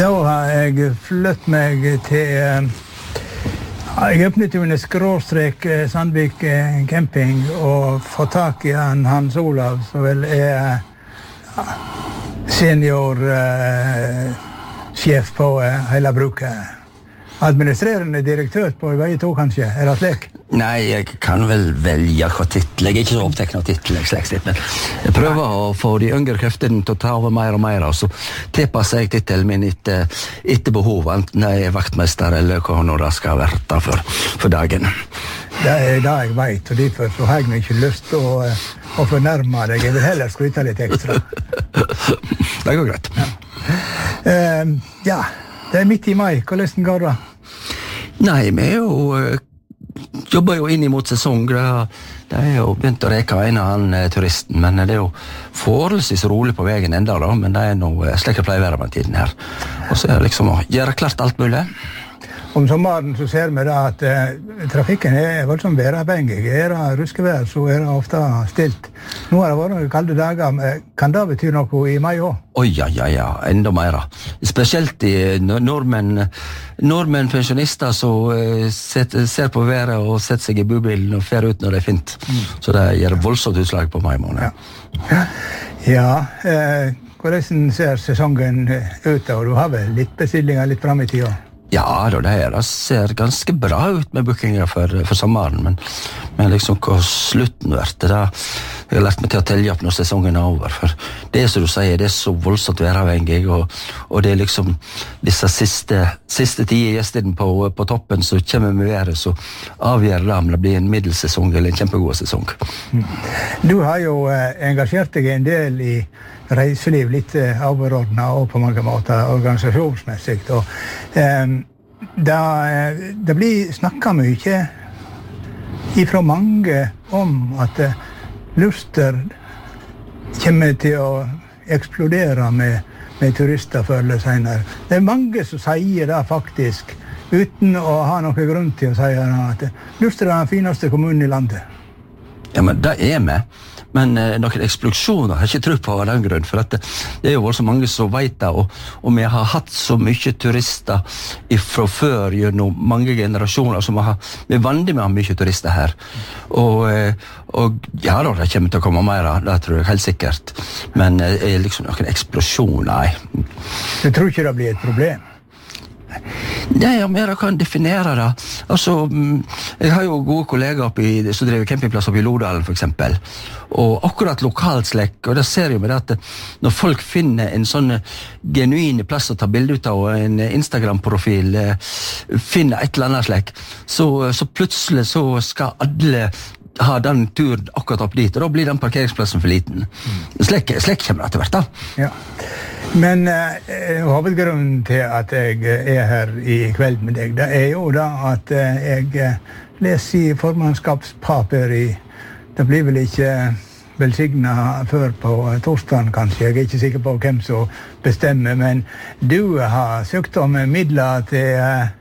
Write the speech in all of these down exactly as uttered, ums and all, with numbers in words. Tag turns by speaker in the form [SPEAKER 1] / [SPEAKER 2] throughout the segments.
[SPEAKER 1] Da har jeg flyttet meg til... Jeg åpnet jo en skråstrek Sandvik camping og fått tak i han Hans Olav, som vel er senior uh, sjef på uh, hele bruket. Administrerende direktør på vei to, kanskje? Er det slik?
[SPEAKER 2] Nei, jeg kan vel velge hva titel. Jeg er ikke så opptatt av titel, men jeg prøver å få de yngre kreftene til å ta over mer og mer, og så tilpasser jeg titelen min etter, etter behov, enten jeg er vaktmester eller hva nå det skal være for, for dagen.
[SPEAKER 1] Det er det jeg vet, og derfor så har jeg ikke lyst til å, å fornærme deg. Jeg vil heller skryte litt ekstra.
[SPEAKER 2] Det går greit.
[SPEAKER 1] Ja. Uh, ja, det er midt i mai. Hvordan går det?
[SPEAKER 2] Nei, vi er jo, jobber jo inn mot sesong. Det er jo begynt å reke en av han turisten, men det er jo forholdsvis rolig på veien enda da, men det er noe slik jeg pleier å være med tiden her. Og så er det liksom å gjøre klart alt mulig.
[SPEAKER 1] Om sommeren så ser vi da at eh, trafikken er voldsomt væravhengig. Er det ruskevær, så er det ofte stilt. Nå har det vært noen kalde dager, men kan det bety noe i mai også?
[SPEAKER 2] Oi, ja, ja, ja, enda mer. Spesielt i nordmenn, nordmenn pensjonister som uh, ser på været og setter seg i bubilen og fer ut når det er fint. Mm. Så det gjør voldsomt utslag på mai måned.
[SPEAKER 1] Ja, ja eh, hvordan ser sesongen ut, og du har vel litt bestillinger litt frem i tida?
[SPEAKER 2] Ja, da, det her det ser ganske bra ut med bookinger for, for sommeren, men, men liksom hva slutten vært, det jeg har lært meg til å telle opp når sesongen er over, for det som du sier, det er så voldsomt væravhengig, og, og det er liksom disse siste, siste tida gjestene på, på toppen som kommer med været, så avgjør det om det blir en middelsesong eller en kjempegod sesong.
[SPEAKER 1] Du har jo eh, engasjert deg en del i reiseliv, litt eh, overordnet og på mange måter organisasjonsmessig, og eh, da, det blir snakket mye ifra mange om at eh, Luster kommer til å eksplodere med, med turister før eller senere. Det er mange som sier det faktisk, uten å ha noen grunn til å si det, at Luster er den fineste kommunen i landet.
[SPEAKER 2] Ja, men det er vi. Men eh, noen eksplosjoner har jeg ikke tro på av den grunn, for at det, det er jo så mange som vet det, og, og vi har hatt så mye turister fra før gjennom mange generasjoner, som har, vi er vanlige med å ha mye turister her. Og, eh, og ja da, det kommer til å komme mer, det tror jeg helt sikkert. Men eh, er liksom noen eksplosjon, nei.
[SPEAKER 1] Du tror ikke det blir et problem?
[SPEAKER 2] Nei, ja, men jeg kan definere det. Altså, jeg har jo gode kollegaer oppi, som driver campingplass oppe i Lodalen, for eksempel. Og akkurat lokalslekk, og det ser jo med det at når folk finner en sånn genuine plass å ta bilde ut av, og en Instagram-profil finner et eller annet slekk, så, så plutselig så skal alle ha den turen akkurat opp dit, og da blir den parkeringsplassen for liten. Slekk, slekk kommer det til hvert da. Ja.
[SPEAKER 1] Men eh, hovedgrunnen til at jeg er her i kveld med deg, det er jo da at eh, jeg leser i formannskapspapir i, det blir vel ikke velsignet før på torsdagen kanskje, jeg er ikke sikker på hvem som bestemmer, men du har søkt om midler til eh,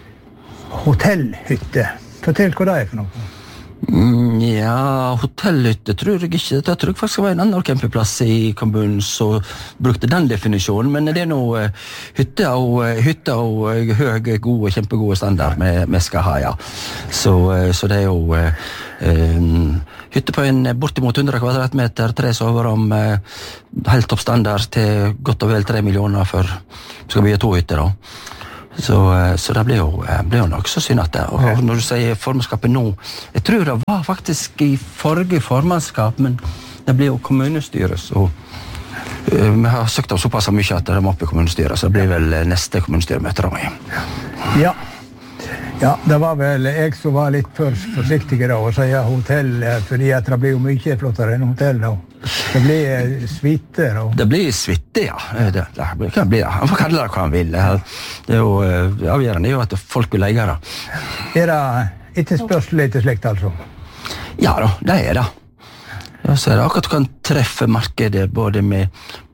[SPEAKER 1] hotellhytte. Fortell hva det er for noe.
[SPEAKER 2] Mm, ja, hotellhytte tror jeg ikke. Det tror jeg faktisk var en annen campingplass i kommunen som brukte den definisjonen, men det er noe uh, hytte og, uh, hytte og uh, høy, gode, kjempegode standard vi skal ha, ja. Så, uh, så det er jo uh, um, hytte på en bortimot hundre kvadratmeter, tre soverom, uh, helt topp standard til godt og vel tre millioner for skal bygge to hytter da. Så, så det blir jo, blir jo nok så synd at det. Og når du sier formannskapet nå, jeg tror det var faktisk i forrige formannskap, men det blir jo kommunestyret, så uh, vi har søkt om såpass mye at det må opp i kommunestyret, så det blir vel neste kommunestyremøte da.
[SPEAKER 1] Ja. Ja, det var vel jeg som var litt for forsiktig da, å si hotell, fordi at det blir jo mye flottere enn hotell da. Det blir suite da.
[SPEAKER 2] Det blir suite, ja. Det, det kan bli det. Han får kalle det hva han vil. Det er jo avgjørende er jo at folk vil leie det.
[SPEAKER 1] Er det etterspørsel etter slikt, altså?
[SPEAKER 2] Ja da, det er det. Ja, så er det akkurat du kan treffe markedet både med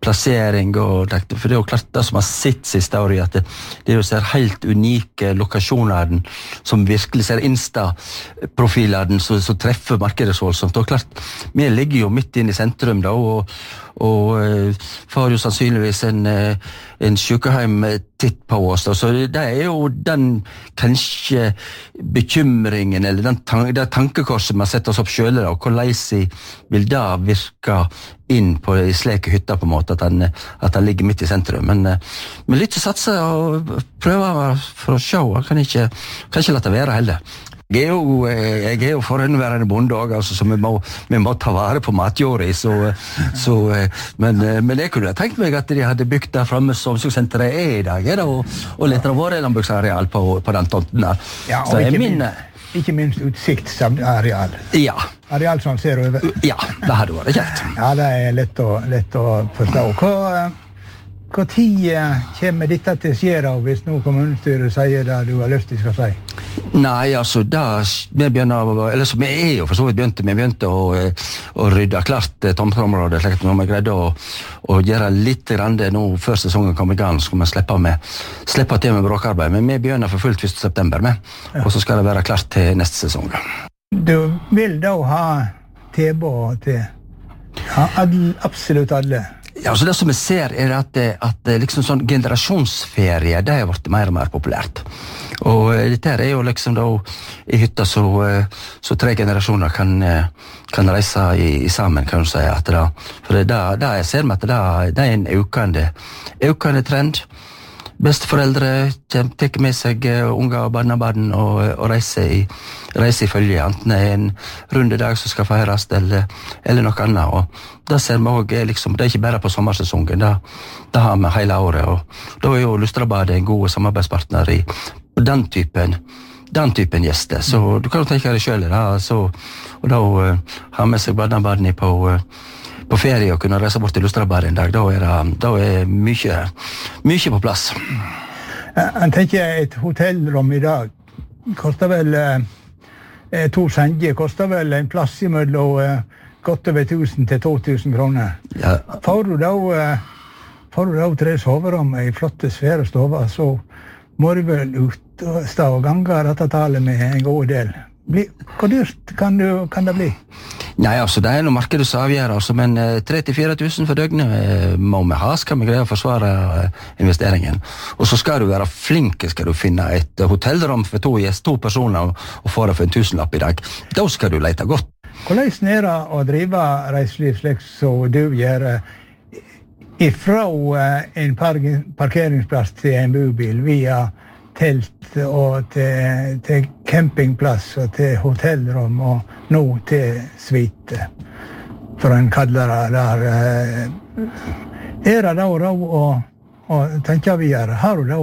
[SPEAKER 2] plassering, og, for det er jo klart det som har sitt siste år i at det, det er jo ser helt unike lokasjoner som virkelig ser Insta-profiler som, som treffer markedet så voldsomt. Og klart, vi ligger jo midt inn i sentrum da, og, og uh, får jo sannsynligvis en, uh, en sykehjem-titt på oss. Da. Så det er jo den kanskje bekymringen, eller den tan det tankekorset vi har sett oss opp selv, da, og hvordan vil det virke inn på i sleke hytter på en måte, at han, at han ligger midt i sentrum. Men, uh, men litt å satse og prøve for å se, jeg kan ikke, kan ikke la det være heller. Jeg er jo, jeg er jo forhåndværende bonde også, altså, så vi må, vi må ta vare på matjorda, så, så, men, men jeg kunne ha tenkt meg at de hadde bygd der fremme som omsorgssenteret er i dag, da, og, og litt av våre landbruksareal på, på den tomten der.
[SPEAKER 1] Ja, og ikke, min, minst, ikke minst utsiktsareal.
[SPEAKER 2] Ja.
[SPEAKER 1] Areal som ser over.
[SPEAKER 2] Ja, det hadde vært kjekt.
[SPEAKER 1] Ja, det er lett å, lett å forstå. Hva, hva tid kommer dette til å skje hvis noe kommunestyret sier det du har lyst til å si?
[SPEAKER 2] Nei, altså, da, vi begynner, eller så vi er jo for så vidt begynte, vi begynte å, å rydde klart tomteområdet, slik at når vi greide å, å gjøre litt grann det nå før sesongen kom i gang, så skal vi slippe, med, slippe til med bråkarbeid, men vi begynner for fullt første september med, ja. Og så skal det være klart til neste sesong.
[SPEAKER 1] Du vil da ha tilbud til ja, absolutt alle?
[SPEAKER 2] Ja, så det som vi ser er at, at liksom sånn generasjonsferie, det har vært mer og mer populært. Og dette er jo liksom da i hytta så, så tre generasjoner kan, kan reise i, i sammen, kan du si. At det, for det, det jeg ser med at det, det er en økende, økende trend. Besteforeldre tar med seg unger og barnebarn og, og reiser i, reiser i følge, enten det er en rundedag som skal feires eller, eller noe annet. Og da ser vi også, liksom, det er ikke bare på sommersesongen, da, da har vi hele året. Og da er jo Lustrabadet en god samarbeidspartner i den typen, den typen gjester. Så du kan jo tenke deg selv, da, så, og da uh, har med seg barnebarn på uh, på ferie og kunne reise bort til Lustrabadet en dag, da er det da er mye, mye på plass.
[SPEAKER 1] Jeg tenker et hotellrom i dag koster vel eh, to senger, koster vel en plass i mellom eh, godt over tusen til to tusen kroner. Ja. Får du da eh, får du da tre soverom i flotte svære stover, så må du vel ut og stå og gange dette tallet med en god del. Bli, hvor dyrt kan, du, kan det bli?
[SPEAKER 2] Nei, altså, det er noe markedet som avgjør, altså, men eh, tre til fire tusen for døgnet eh, må vi ha, skal vi greie å forsvare eh, investeringen. Og så skal du være flink, skal du finne et uh, hotellrom for to, yes, to personer og, og få det for en tusenlapp i dag. Da skal du lete godt.
[SPEAKER 1] Hvordan er det å drive reiseliv slik som du gjør ifra uh, en par parkeringsplass til en bobil via telt og til, til campingplass og til hotellrom og nå til suite, for en kaller det der. Er det da råd å, å tenke videre? Har du da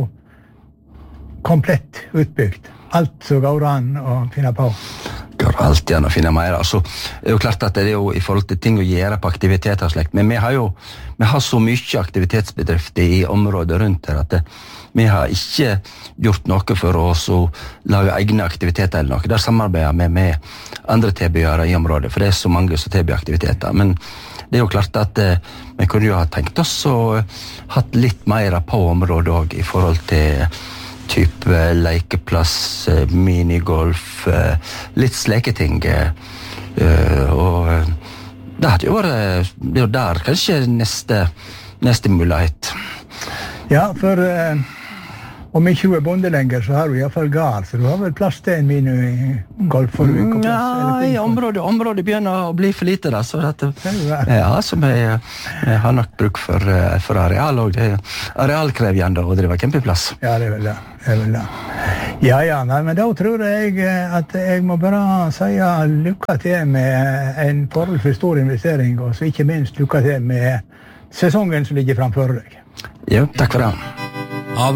[SPEAKER 1] komplett utbygd? Alt som går an å finne på?
[SPEAKER 2] Går alltid an å finne mer. Altså, det er jo klart at det er jo i forhold til ting å gjøre på aktiviteter og slekt, men vi har jo vi har så mye aktivitetsbedrifter i området rundt her at det, vi har ikke gjort noe for oss å lage egne aktiviteter eller noe. Der samarbeider vi med andre tilbydere i området, for det er så mange som tilbyr aktiviteter. Men det er jo klart at eh, vi kunne jo ha tenkt oss og hatt litt mer på området også, i forhold til type lekeplass, minigolf, litt sleketing. Og det hadde jo vært, det er jo der kanskje neste, neste mulighet.
[SPEAKER 1] Ja, for uh, om ikke du er bonde lenger, så har du i hvert fall gard, så du har vel plass til en minigolf for du ikke plass?
[SPEAKER 2] Ja, i området, området begynner å bli for lite da, så at, ja, så vi, vi har nok bruk for, for areal, og det er arealkrevjende å drive campingplass.
[SPEAKER 1] Ja, det er vel det. Det er vel det. Ja, ja, nei, men da tror jeg at jeg må bare si lykke til med en forholdsvis stor investering, og så ikke minst lykke til med sesongen som ligger framfor deg.
[SPEAKER 2] Jo, takk for det.